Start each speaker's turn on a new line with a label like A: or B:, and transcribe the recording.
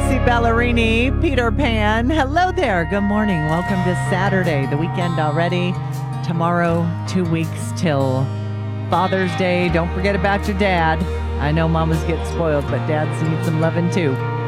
A: Tracy Ballerini, Peter Pan. Hello there. Good morning. Welcome to Saturday, the weekend already. Tomorrow, 2 weeks till Father's Day. Don't forget about your dad. I know mamas get spoiled, but dads need some loving too.